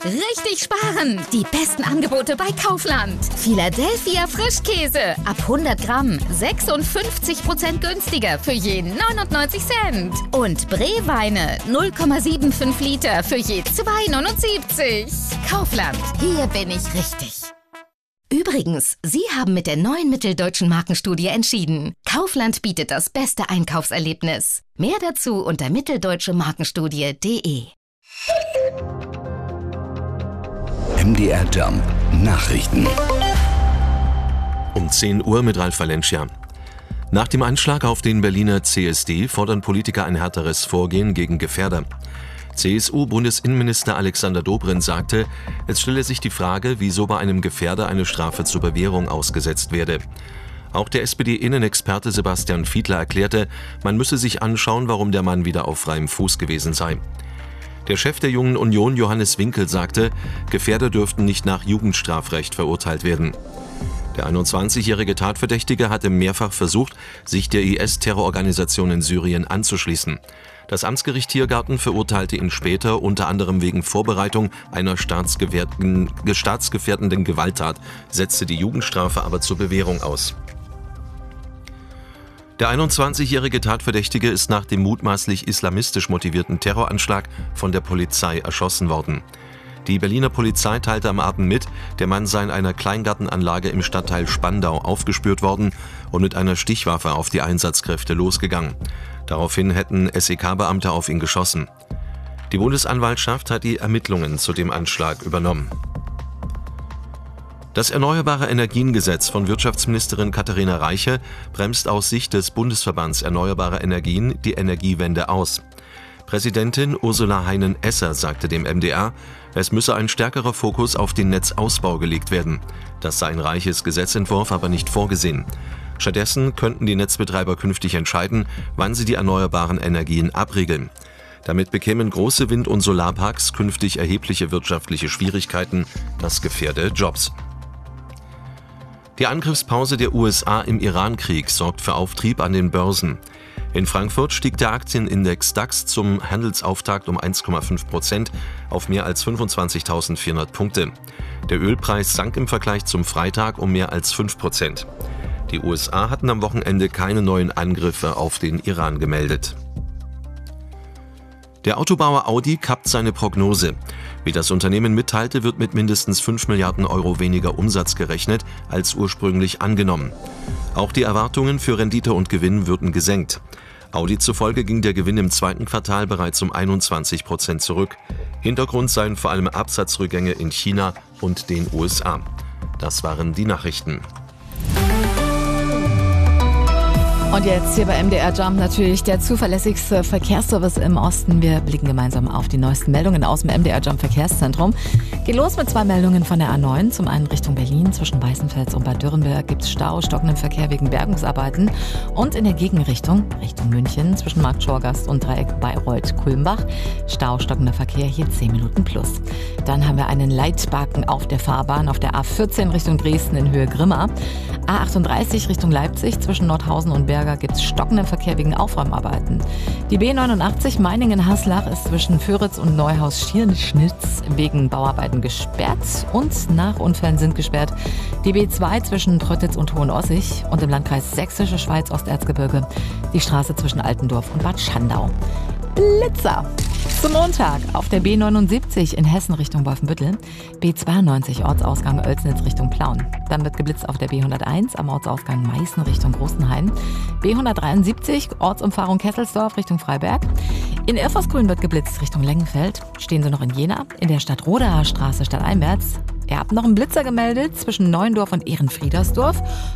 Richtig sparen! Die besten Angebote bei Kaufland. Philadelphia Frischkäse. Ab 100 Gramm 56% günstiger für je 99 Cent. Und Breweine 0,75 Liter für je 2,79. Kaufland. Hier bin ich richtig. Übrigens, Sie haben mit der neuen Mitteldeutschen Markenstudie entschieden. Kaufland bietet das beste Einkaufserlebnis. Mehr dazu unter mitteldeutschemarkenstudie.de. MDR Jump Nachrichten. Um 10 Uhr mit Ralf Valencia. Nach dem Anschlag auf den Berliner CSD fordern Politiker ein härteres Vorgehen gegen Gefährder. CSU-Bundesinnenminister Alexander Dobrindt sagte, es stelle sich die Frage, wieso bei einem Gefährder eine Strafe zur Bewährung ausgesetzt werde. Auch der SPD-Innenexperte Sebastian Fiedler erklärte, man müsse sich anschauen, warum der Mann wieder auf freiem Fuß gewesen sei. Der Chef der Jungen Union, Johannes Winkel, sagte, Gefährder dürften nicht nach Jugendstrafrecht verurteilt werden. Der 21-jährige Tatverdächtige hatte mehrfach versucht, sich der IS-Terrororganisation in Syrien anzuschließen. Das Amtsgericht Tiergarten verurteilte ihn später unter anderem wegen Vorbereitung einer staatsgefährdenden Gewalttat, setzte die Jugendstrafe aber zur Bewährung aus. Der 21-jährige Tatverdächtige ist nach dem mutmaßlich islamistisch motivierten Terroranschlag von der Polizei erschossen worden. Die Berliner Polizei teilte am Abend mit, der Mann sei in einer Kleingartenanlage im Stadtteil Spandau aufgespürt worden und mit einer Stichwaffe auf die Einsatzkräfte losgegangen. Daraufhin hätten SEK-Beamte auf ihn geschossen. Die Bundesanwaltschaft hat die Ermittlungen zu dem Anschlag übernommen. Das Erneuerbare Energien-Gesetz von Wirtschaftsministerin Katharina Reiche bremst aus Sicht des Bundesverbands Erneuerbare Energien die Energiewende aus. Präsidentin Ursula Heinen-Esser sagte dem MDR, es müsse ein stärkerer Fokus auf den Netzausbau gelegt werden. Das sei in Reiches Gesetzentwurf aber nicht vorgesehen. Stattdessen könnten die Netzbetreiber künftig entscheiden, wann sie die erneuerbaren Energien abriegeln. Damit bekämen große Wind- und Solarparks künftig erhebliche wirtschaftliche Schwierigkeiten. Das gefährde Jobs. Die Angriffspause der USA im Iran-Krieg sorgt für Auftrieb an den Börsen. In Frankfurt stieg der Aktienindex DAX zum Handelsauftakt um 1,5% auf mehr als 25.400 Punkte. Der Ölpreis sank im Vergleich zum Freitag um mehr als 5%. Die USA hatten am Wochenende keine neuen Angriffe auf den Iran gemeldet. Der Autobauer Audi kappt seine Prognose. Wie das Unternehmen mitteilte, wird mit mindestens 5 Milliarden Euro weniger Umsatz gerechnet als ursprünglich angenommen. Auch die Erwartungen für Rendite und Gewinn würden gesenkt. Audi zufolge ging der Gewinn im zweiten Quartal bereits um 21% zurück. Hintergrund seien vor allem Absatzrückgänge in China und den USA. Das waren die Nachrichten. Und jetzt hier bei MDR Jump natürlich der zuverlässigste Verkehrsservice im Osten. Wir blicken gemeinsam auf die neuesten Meldungen aus dem MDR Jump Verkehrszentrum. Geht los mit 2 Meldungen von der A9. Zum einen Richtung Berlin. Zwischen Weißenfels und Bad Dürrenberg gibt es Stau, stockenden Verkehr wegen Bergungsarbeiten. Und in der Gegenrichtung, Richtung München, zwischen Markt Schorgast und Dreieck Bayreuth-Kulmbach, Stau, stockender Verkehr, hier 10 Minuten plus. Dann haben wir einen Leitbaken auf der Fahrbahn auf der A14 Richtung Dresden in Höhe Grimma. A38 Richtung Leipzig zwischen Nordhausen und Berger gibt es stockenden Verkehr wegen Aufräumarbeiten. Die B89 Meiningen-Haslach ist zwischen Föritz und Neuhaus-Schirnschnitz wegen Bauarbeiten gesperrt und nach Unfällen sind gesperrt die B2 zwischen Tröttitz und Hohenossig und im Landkreis Sächsische Schweiz Osterzgebirge die Straße zwischen Altendorf und Bad Schandau. Blitzer! Zum Montag auf der B79 in Hessen Richtung Wolfenbüttel, B92 Ortsausgang Oelsnitz Richtung Plauen. Dann wird geblitzt auf der B101 am Ortsausgang Meißen Richtung Großenhain, B173 Ortsumfahrung Kesselsdorf Richtung Freiberg. In Irfersgrün wird geblitzt Richtung Lengenfeld. Stehen Sie noch in Jena, in der Stadtrodaer Straße stadteinwärts. Ihr habt noch einen Blitzer gemeldet zwischen Neuendorf und Ehrenfriedersdorf.